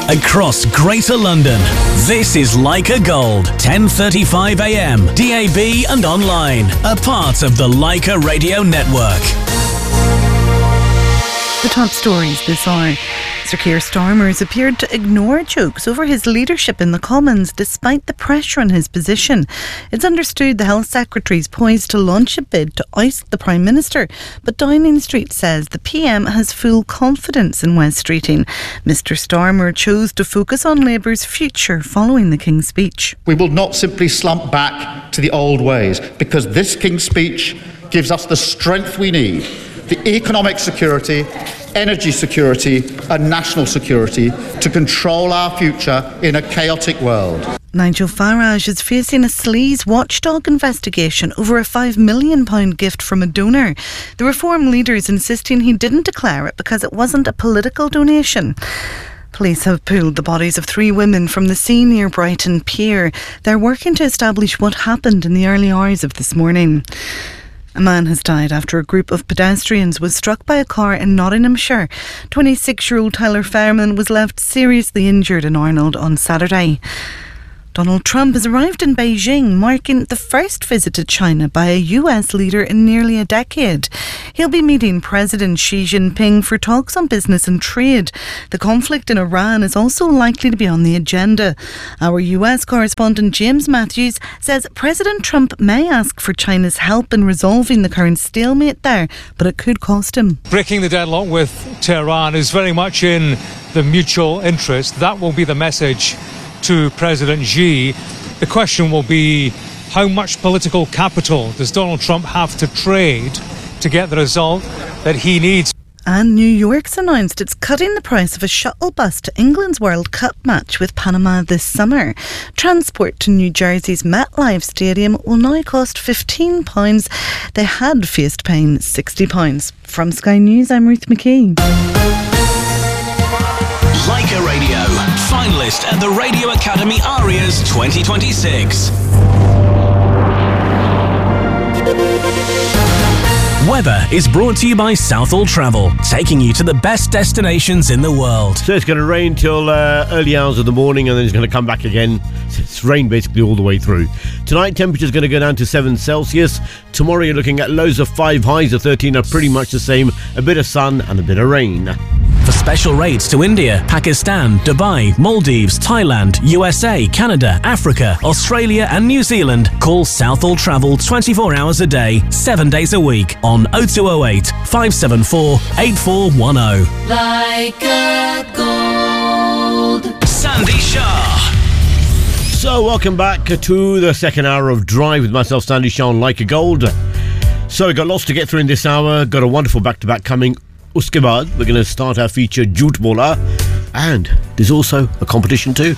across Greater London. This is Leica Gold, 10:35 a.m, DAB and online, a part of the Leica Radio Network. The top stories this hour. Sir Keir Starmer has appeared to ignore jokes over his leadership in the Commons despite the pressure on his position. It's understood the Health Secretary is poised to launch a bid to oust the Prime Minister, but Downing Street says the PM has full confidence in Wes Streeting. Mr Starmer chose to focus on Labour's future following the King's speech. We will not simply slump back to the old ways, because this King's speech gives us the strength we need, the economic security, energy security and national security to control our future in a chaotic world. Nigel Farage is facing a sleaze watchdog investigation over a £5 million gift from a donor. The Reform leader is insisting he didn't declare it because it wasn't a political donation. Police have pulled the bodies of 3 women from the sea near Brighton Pier. They're working to establish what happened in the early hours of this morning. A man has died after a group of pedestrians was struck by a car in Nottinghamshire. 26-year-old Tyler Fairman was left seriously injured in Arnold on Saturday. Donald Trump has arrived in Beijing, marking the first visit to China by a US leader in nearly a decade. He'll be meeting President Xi Jinping for talks on business and trade. The conflict in Iran is also likely to be on the agenda. Our US correspondent James Matthews says President Trump may ask for China's help in resolving the current stalemate there, but it could cost him. Breaking the deadlock with Tehran is very much in the mutual interest. That will be the message to President Xi. The question will be, how much political capital does Donald Trump have to trade to get the result that he needs? And New York's announced it's cutting the price of a shuttle bus to England's World Cup match with Panama this summer. Transport to New Jersey's MetLife Stadium will now cost £15. They had faced paying £60. From Sky News, I'm Ruth McKee. Leica Radio, finalist at the Radio Academy Arias 2026. Weather is brought to you by Southall Travel, taking you to the best destinations in the world. So it's going to rain till early hours of the morning, and then it's going to come back again. It's rain basically all the way through. Tonight, temperature's going to go down to 7 Celsius. Tomorrow, you're looking at lows of 5, highs of 13 are pretty much the same. A bit of sun and a bit of rain. For special rates to India, Pakistan, Dubai, Maldives, Thailand, USA, Canada, Africa, Australia and New Zealand, call Southall Travel 24 hours a day, 7 days a week on 0208 574 8410. Leica Gold. Sandy Shah. So welcome back to the second hour of Drive with myself, Sandy Shah, on Leica Gold. So we've got lots to get through in this hour. Got a wonderful back-to-back coming. Uske baad, we're going to start our feature Jhoot Bola, and there's also a competition too.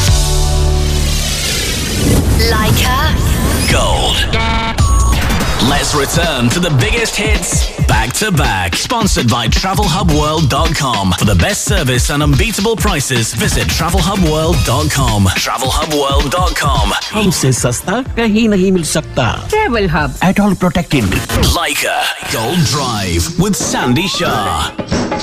Leica Gold. Let's return to the biggest hits back to back. Sponsored by TravelHubWorld.com. For the best service and unbeatable prices, visit TravelHubWorld.com. TravelHubWorld.com. हमसे सस्ता कहीं नहीं मिल सकता. Travel Hub. At all protected. Leica Gold Drive with Sandy Shah.